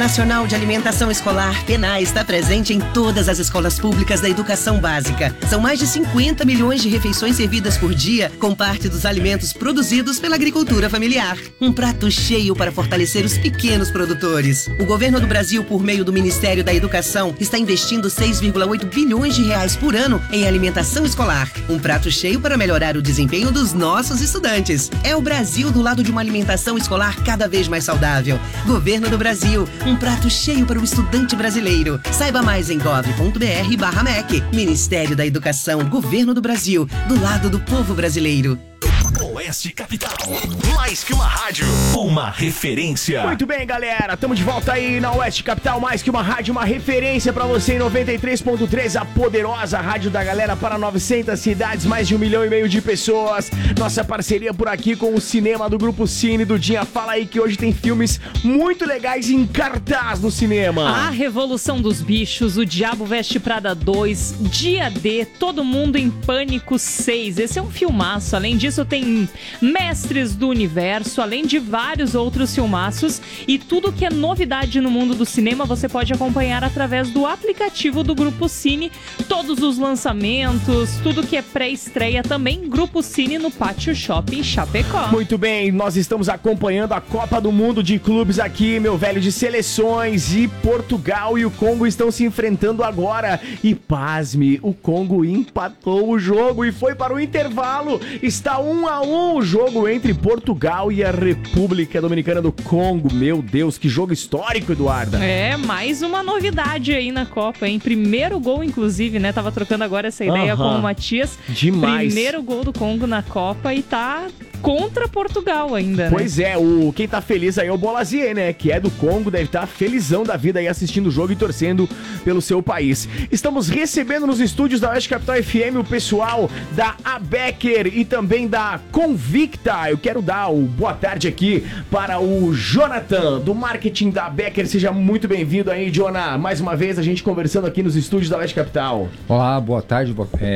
Nacional de Alimentação Escolar, PENAE, está presente em todas as escolas públicas da educação básica. São mais de 50 milhões de refeições servidas por dia, com parte dos alimentos produzidos pela agricultura familiar. Um prato cheio para fortalecer os pequenos produtores. O governo do Brasil, por meio do Ministério da Educação, está investindo 6,8 bilhões de reais por ano em alimentação escolar. Um prato cheio para melhorar o desempenho dos nossos estudantes. É o Brasil do lado de uma alimentação escolar cada vez mais saudável. Governo do Brasil, um prato cheio para o estudante brasileiro. Saiba mais em gov.br/MEC. Ministério da Educação, Governo do Brasil, do lado do povo brasileiro. Oeste Capital, mais que uma rádio, uma referência. Muito bem, galera, estamos de volta aí na Oeste Capital, mais que uma rádio, uma referência pra você em 93.3, a poderosa rádio da galera para 900 cidades, mais de 1,5 milhão de pessoas. Nossa parceria por aqui com o cinema do Grupo Cine. Dudinha, fala aí que hoje tem filmes muito legais em cartaz no cinema. A Revolução dos Bichos, O Diabo Veste Prada 2, Dia D, Todo Mundo em Pânico 6. Esse é um filmaço. Além disso, tem Mestres do Universo, além de vários outros filmaços, e tudo que é novidade no mundo do cinema você pode acompanhar através do aplicativo do Grupo Cine. Todos os lançamentos, tudo que é pré-estreia também, Grupo Cine no Pátio Shopping Chapecó. Muito bem, nós estamos acompanhando a Copa do Mundo de clubes aqui, meu velho, de seleções, e Portugal e o Congo estão se enfrentando agora, e pasme, o Congo empatou o jogo e foi para o intervalo. Está 1-1 o jogo entre Portugal e a República Dominicana do Congo. Meu Deus, que jogo histórico, Eduarda. É, mais uma novidade aí na Copa, hein? Primeiro gol, inclusive, né? Tava trocando agora essa ideia com o Matias. Demais. Primeiro gol do Congo na Copa e tá contra Portugal ainda, né? Pois é, quem tá feliz aí é o Bolazier, né? Que é do Congo, deve estar felizão da vida aí assistindo o jogo e torcendo pelo seu país. Estamos recebendo nos estúdios da Oeste Capital FM o pessoal da Abecker e também da Convicta. Eu quero dar o boa tarde aqui para o Jonathan, do marketing da Abecker. Seja muito bem-vindo aí, Jonah. Mais uma vez a gente conversando aqui nos estúdios da Oeste Capital. Olá, boa tarde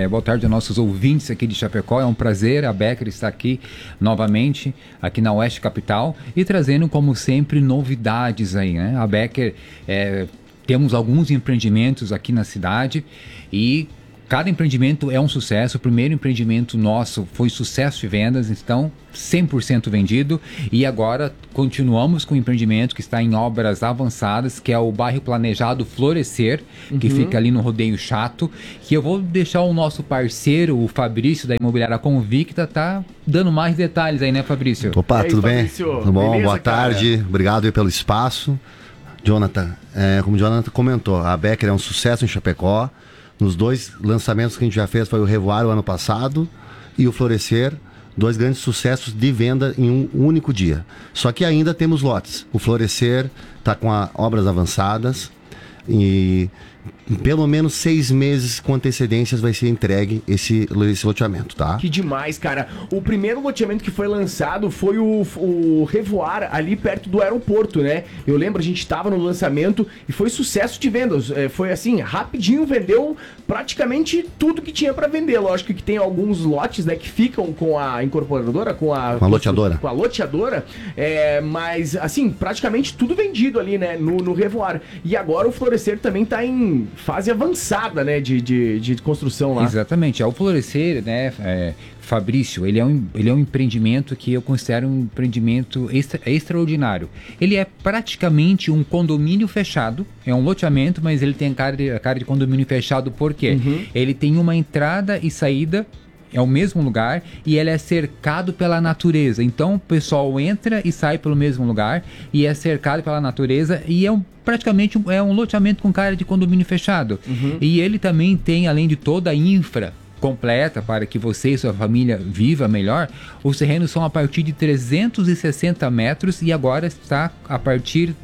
a nossos ouvintes aqui de Chapecó. É um prazer a Abecker estar aqui novamente, aqui na Oeste Capital, e trazendo, como sempre, novidades aí, né? A Abecker, temos alguns empreendimentos aqui na cidade e cada empreendimento é um sucesso. O primeiro empreendimento nosso foi sucesso de vendas, então 100% vendido, e agora continuamos com o empreendimento que está em obras avançadas, que é o bairro planejado Florescer, que fica ali no Rodeio Chato, que eu vou deixar o nosso parceiro, o Fabrício da Imobiliária Convicta, tá dando mais detalhes aí, né, Fabrício? Opa, tudo bem? Fabrício? Tudo bom? Beleza, boa tarde, cara? Obrigado aí pelo espaço. Jonathan, como o Jonathan comentou, a Abecker é um sucesso em Chapecó. Nos dois lançamentos que a gente já fez, foi o Revoar o ano passado e o Florescer, dois grandes sucessos de venda em um único dia. Só que ainda temos lotes. O Florescer está com obras avançadas e em pelo menos 6 meses com antecedências vai ser entregue esse loteamento, tá? Que demais, cara. O primeiro loteamento que foi lançado foi o Revoar, ali perto do aeroporto, né? Eu lembro, a gente tava no lançamento e foi sucesso de vendas. Foi assim, rapidinho, vendeu praticamente tudo que tinha pra vender. Lógico que tem alguns lotes, né, que ficam com a incorporadora, com a loteadora. Com a loteadora, mas assim, praticamente tudo vendido ali, né, no Revoar. E agora o Florescer também tá em fase avançada, né, de construção lá. Exatamente. O Florescer, né, Fabrício, ele é um empreendimento que eu considero um empreendimento extraordinário. Ele é praticamente um condomínio fechado, é um loteamento, mas ele tem a cara de condomínio fechado, por quê? Ele tem uma entrada e saída, é o mesmo lugar, e ele é cercado pela natureza. Então o pessoal entra e sai pelo mesmo lugar, e é cercado pela natureza, e praticamente é um loteamento com cara de condomínio fechado. E ele também tem, além de toda a infra completa para que você e sua família viva melhor, os terrenos são a partir de 360 metros, e agora está a partir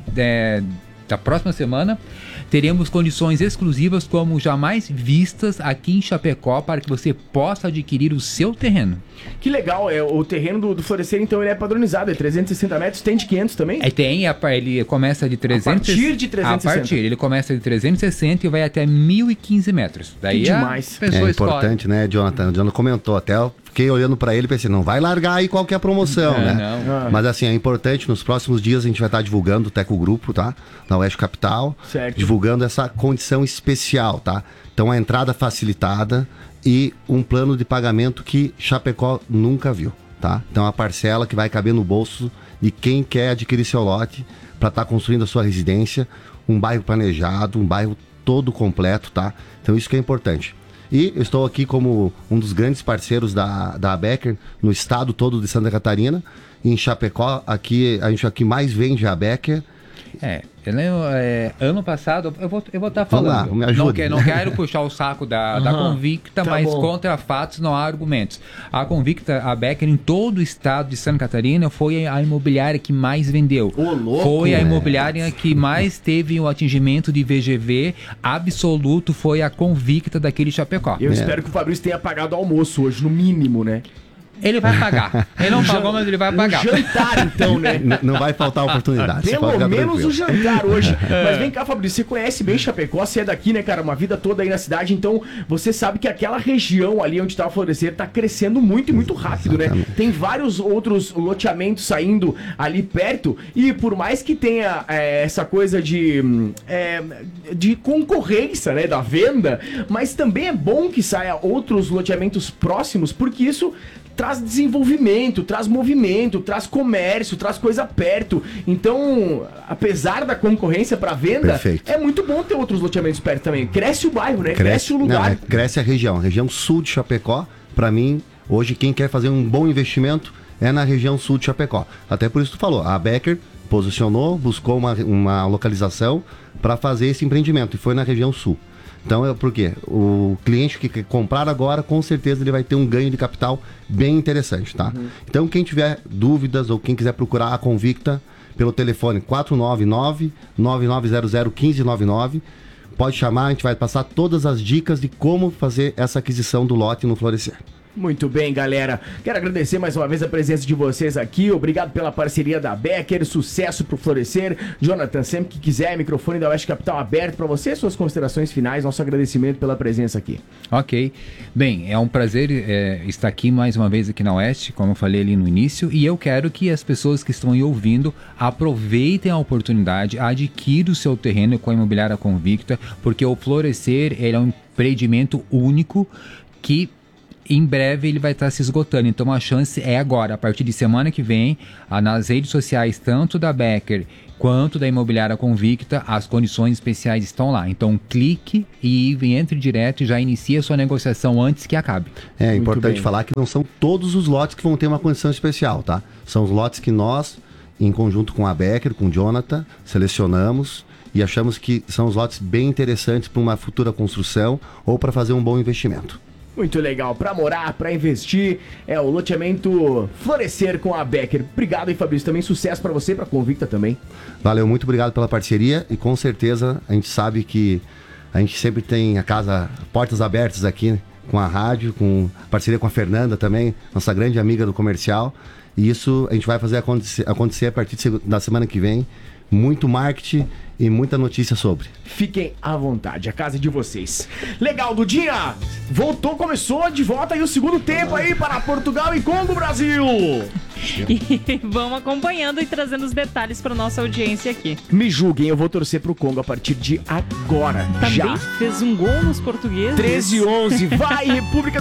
da próxima semana teremos condições exclusivas como jamais vistas aqui em Chapecó para que você possa adquirir o seu terreno. Que legal, o terreno do Florescer, então, ele é padronizado, é 360 metros, tem de 500 também? Ele começa de 300... A partir de 360? Ele começa de 360 e vai até 1.015 metros. Daí que demais. a pessoa importante, escolhe. né, Jonathan? O Jonathan comentou, até fiquei olhando para ele e pensei, não vai largar aí qualquer promoção, né? Não. Mas assim, é importante, nos próximos dias a gente vai estar divulgando o Teco Grupo, tá? Na Oeste Capital, Certo. divulgando essa condição especial, tá? Então a entrada facilitada e um plano de pagamento que Chapecó nunca viu, tá? Então a parcela que vai caber no bolso de quem quer adquirir seu lote para estar construindo a sua residência, um bairro planejado, um bairro todo completo, tá? Então isso que é importante. E eu estou aqui como um dos grandes parceiros da Becker no estado todo de Santa Catarina. Em Chapecó, aqui, a gente aqui mais vende a Becker. Ano passado, eu vou estar Vamos falando. lá, me ajude. Não quero puxar o saco da Convicta, Tá mas bom. contra fatos não há argumentos. A Convicta, a Becker, em todo o estado de Santa Catarina, foi a imobiliária que mais vendeu. Ô, louco, foi a né? imobiliária que mais teve o atingimento de VGV absoluto, foi a Convicta daquele Chapecó. Eu espero que o Fabrício tenha pagado o almoço hoje, no mínimo, né? Ele vai pagar. Ele não pagou, mas ele vai pagar. Um jantar, então, né? Não vai faltar oportunidade. você pode Pelo ficar menos tranquilo. o jantar hoje. Mas vem cá, Fabrício, você conhece bem Chapecó, você é daqui, né, cara? Uma vida toda aí na cidade, então você sabe que aquela região ali onde tá o Florescer tá crescendo muito e muito rápido, né? Exatamente. Tem vários outros loteamentos saindo ali perto e por mais que tenha essa coisa de concorrência, né, da venda, mas também é bom que saia outros loteamentos próximos, porque isso traz desenvolvimento, traz movimento, traz comércio, traz coisa perto. Então, apesar da concorrência para venda, Perfeito. é muito bom ter outros loteamentos perto também. Cresce o bairro, né? Cresce o lugar. Cresce a região sul de Chapecó. Para mim, hoje quem quer fazer um bom investimento é na região sul de Chapecó. Até por isso tu falou, a Becker posicionou, buscou uma localização para fazer esse empreendimento e foi na região sul. Então é porque o cliente que quer comprar agora, com certeza ele vai ter um ganho de capital bem interessante, tá? Então quem tiver dúvidas ou quem quiser procurar a Convicta pelo telefone 499-9900-1599, pode chamar, a gente vai passar todas as dicas de como fazer essa aquisição do lote no Florescer. Muito bem, galera. Quero agradecer mais uma vez a presença de vocês aqui. Obrigado pela parceria da Becker. Sucesso pro Florescer. Jonathan, sempre que quiser, microfone da Oeste Capital aberto para você. Suas considerações finais, nosso agradecimento pela presença aqui. Ok. Bem, é um prazer estar aqui mais uma vez aqui na Oeste, como eu falei ali no início, e eu quero que as pessoas que estão aí ouvindo aproveitem a oportunidade, adquiram o seu terreno com a Imobiliária Convicta, porque o Florescer ele é um empreendimento único que em breve ele vai estar se esgotando, então a chance é agora, a partir de semana que vem, nas redes sociais, tanto da Becker quanto da Imobiliária Convicta, as condições especiais estão lá. Então clique e entre direto e já inicie a sua negociação antes que acabe. É Muito importante bem. falar que não são todos os lotes que vão ter uma condição especial, tá? São os lotes que nós, em conjunto com a Becker, com o Jonathan, selecionamos e achamos que são os lotes bem interessantes para uma futura construção ou para fazer um bom investimento. Muito legal. Para morar, para investir, é o loteamento Florescer com a Becker. Obrigado aí, Fabrício. Também sucesso para você e para Convicta também. Valeu, muito obrigado pela parceria e com certeza a gente sabe que a gente sempre tem a casa, portas abertas aqui com a rádio, com parceria com a Fernanda também, nossa grande amiga do comercial. E isso a gente vai fazer acontecer a partir da semana que vem. Muito marketing e muita notícia sobre. Fiquem à vontade, a casa é de vocês. Legal, Dudinha! Voltou, começou de volta aí o segundo tempo aí para Portugal e Congo, Brasil! E vamos acompanhando e trazendo os detalhes para nossa audiência aqui. Me julguem, eu vou torcer pro Congo a partir de agora. Também Já. fez um gol nos portugueses. 13-11, vai, República